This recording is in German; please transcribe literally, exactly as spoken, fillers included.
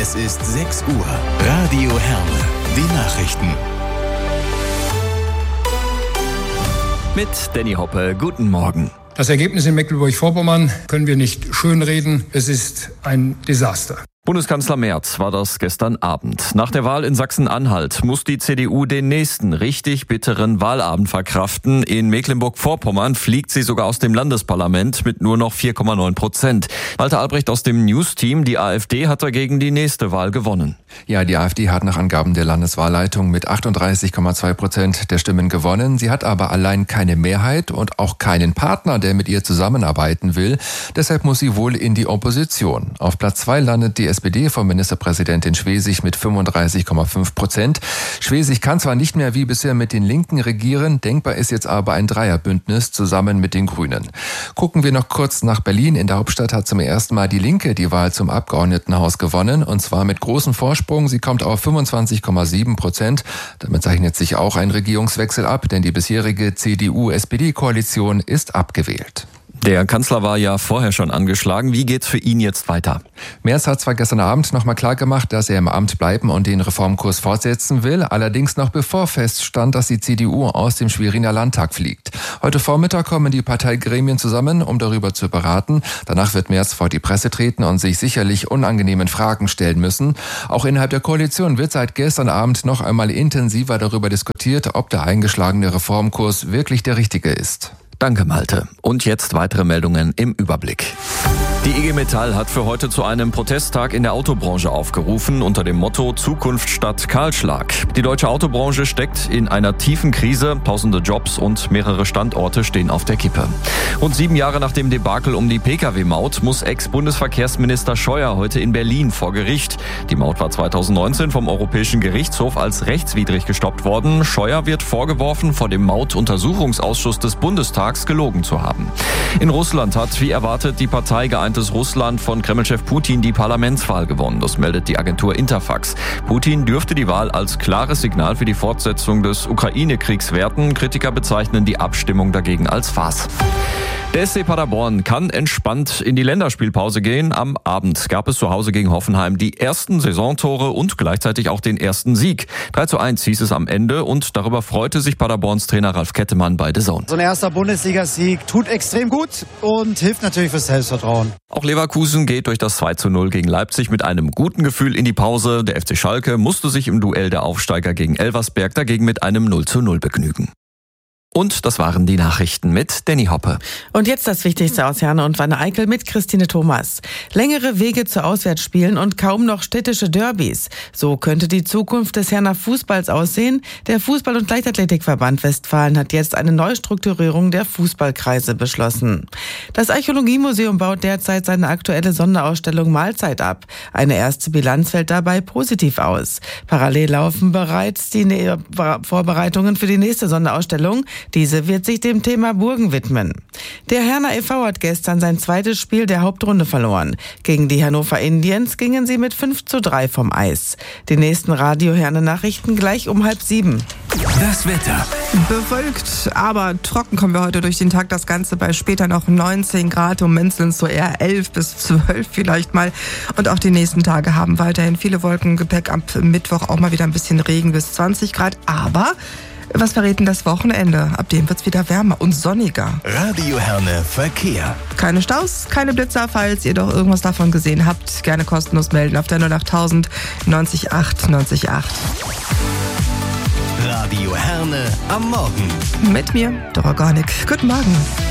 Es ist sechs Uhr. Radio Herne. Die Nachrichten. Mit Danny Hoppe. Guten Morgen. Das Ergebnis in Mecklenburg-Vorpommern können wir nicht schönreden. Es ist ein Desaster. Bundeskanzler Merz war das gestern Abend. Nach der Wahl in Sachsen-Anhalt muss die C D U den nächsten richtig bitteren Wahlabend verkraften. In Mecklenburg-Vorpommern fliegt sie sogar aus dem Landesparlament mit nur noch vier Komma neun Prozent. Walter Albrecht aus dem News-Team, die AfD hat dagegen die nächste Wahl gewonnen. Ja, die AfD hat nach Angaben der Landeswahlleitung mit achtunddreißig Komma zwei Prozent der Stimmen gewonnen. Sie hat aber allein keine Mehrheit und auch keinen Partner, der mit ihr zusammenarbeiten will. Deshalb muss sie wohl in die Opposition. Auf Platz zwei landet die S P D von Ministerpräsidentin Schwesig mit fünfunddreißig Komma fünf Prozent. Schwesig kann zwar nicht mehr wie bisher mit den Linken regieren, denkbar ist jetzt aber ein Dreierbündnis zusammen mit den Grünen. Gucken wir noch kurz nach Berlin. In der Hauptstadt hat zum ersten Mal die Linke die Wahl zum Abgeordnetenhaus gewonnen, und zwar mit großem Vorsprung. Sie kommt auf fünfundzwanzig Komma sieben Prozent. Damit zeichnet sich auch ein Regierungswechsel ab, denn die bisherige C D U S P D-Koalition ist abgewählt. Der Kanzler war ja vorher schon angeschlagen. Wie geht's für ihn jetzt weiter? Merz hat zwar gestern Abend nochmal klar gemacht, dass er im Amt bleiben und den Reformkurs fortsetzen will, allerdings noch bevor feststand, dass die C D U aus dem Schweriner Landtag fliegt. Heute Vormittag kommen die Parteigremien zusammen, um darüber zu beraten. Danach wird Merz vor die Presse treten und sich sicherlich unangenehmen Fragen stellen müssen. Auch innerhalb der Koalition wird seit gestern Abend noch einmal intensiver darüber diskutiert, ob der eingeschlagene Reformkurs wirklich der richtige ist. Danke, Malte. Und jetzt weitere Meldungen im Überblick. Die I G Metall hat für heute zu einem Protesttag in der Autobranche aufgerufen unter dem Motto Zukunft statt Kahlschlag. Die deutsche Autobranche steckt in einer tiefen Krise, tausende Jobs und mehrere Standorte stehen auf der Kippe. Rund sieben Jahre nach dem Debakel um die Pkw-Maut muss Ex-Bundesverkehrsminister Scheuer heute in Berlin vor Gericht. Die Maut war zweitausendneunzehn vom Europäischen Gerichtshof als rechtswidrig gestoppt worden. Scheuer wird vorgeworfen, vor dem Mautuntersuchungsausschuss des Bundestags gelogen zu haben. In Russland hat, wie erwartet, die Partei Geeintes Russland von Kremlchef Putin die Parlamentswahl gewonnen. Das meldet die Agentur Interfax. Putin dürfte die Wahl als klares Signal für die Fortsetzung des Ukraine-Kriegs werten. Kritiker bezeichnen die Abstimmung dagegen als Farce. Der S C Paderborn kann entspannt in die Länderspielpause gehen. Am Abend gab es zu Hause gegen Hoffenheim die ersten Saisontore und gleichzeitig auch den ersten Sieg. drei zu eins hieß es am Ende und darüber freute sich Paderborns Trainer Ralf Kettemann bei D A Z N. So ein erster Bundesligasieg tut extrem gut und hilft natürlich fürs Selbstvertrauen. Auch Leverkusen geht durch das zwei zu null gegen Leipzig mit einem guten Gefühl in die Pause. Der F C Schalke musste sich im Duell der Aufsteiger gegen Elversberg dagegen mit einem null zu null begnügen. Und das waren die Nachrichten mit Danny Hoppe. Und jetzt das Wichtigste aus Herne und Wanne-Eickel mit Christine Thomas. Längere Wege zu Auswärtsspielen und kaum noch städtische Derbys. So könnte die Zukunft des Herner Fußballs aussehen. Der Fußball- und Leichtathletikverband Westfalen hat jetzt eine Neustrukturierung der Fußballkreise beschlossen. Das Archäologiemuseum baut derzeit seine aktuelle Sonderausstellung Mahlzeit ab. Eine erste Bilanz fällt dabei positiv aus. Parallel laufen bereits die ne- Vorbereitungen für die nächste Sonderausstellung. Diese wird sich dem Thema Burgen widmen. Der Herner e V hat gestern sein zweites Spiel der Hauptrunde verloren. Gegen die Hannover Indians gingen sie mit fünf zu drei vom Eis. Die nächsten Radio-Herne-Nachrichten gleich um halb sieben. Das Wetter. Bewölkt, aber trocken kommen wir heute durch den Tag. Das Ganze bei später noch neunzehn Grad. Im Moment sind es so eher elf bis zwölf vielleicht mal. Und auch die nächsten Tage haben weiterhin viele Wolkengepäck. Am Mittwoch auch mal wieder ein bisschen Regen bis zwanzig Grad. Aber was verrät denn das Wochenende? Ab dem wird es wieder wärmer und sonniger. Radio Herne Verkehr. Keine Staus, keine Blitzer. Falls ihr doch irgendwas davon gesehen habt, gerne kostenlos melden auf der null acht null null neun acht neun acht. Radio Herne am Morgen. Mit mir, Dora Gornik. Guten Morgen.